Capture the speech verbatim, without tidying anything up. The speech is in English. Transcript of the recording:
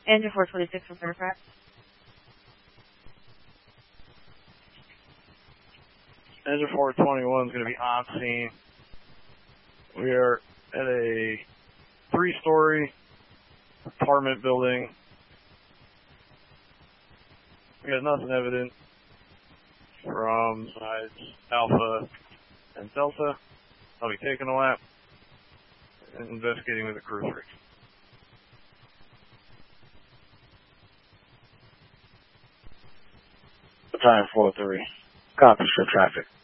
Engine four twenty-six for Fairfax. Engine four twenty-one is going to be on scene. We are at a three-story apartment building. We got nothing evident from sides Alpha and Delta. I'll be taking a lap and investigating with the cruise rig. Battalion four three. Copy for traffic.